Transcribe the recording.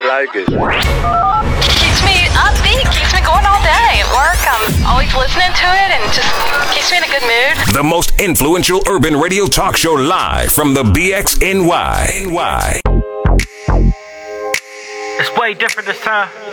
like it. Keeps me upbeat, keeps me going all day at work. I'm always listening to it and just keeps me in a good mood. The most influential urban radio talk show live from the BXNY. It's way different this time.